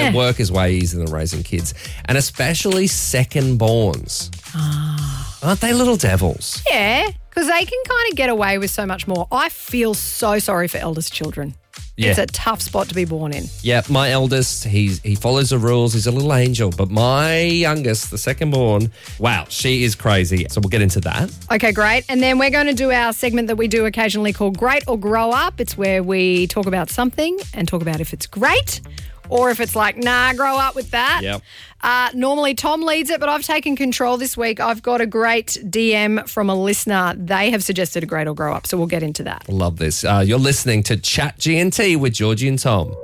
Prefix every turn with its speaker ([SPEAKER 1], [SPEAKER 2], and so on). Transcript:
[SPEAKER 1] at work is way easier than raising kids, and especially second-borns. Aren't they little devils?
[SPEAKER 2] Yeah, because they can kind of get away with so much more. I feel so sorry for eldest children.
[SPEAKER 1] Yeah.
[SPEAKER 2] It's a tough spot to be born in.
[SPEAKER 1] Yeah, my eldest, he follows the rules. He's a little angel. But my youngest, the second-born, wow, she is crazy. So we'll get into that.
[SPEAKER 2] Okay, great. And then we're going to do our segment that we do occasionally called Great or Grow Up. It's where we talk about something and talk about if it's great or if it's like, nah, grow up with that.
[SPEAKER 1] Yep.
[SPEAKER 2] Normally Tom leads it, but I've taken control this week. I've got a great DM from a listener. They have suggested a great or grow up, so we'll get into that.
[SPEAKER 1] Love this. You're listening to Chat GNT with Georgie and Tom.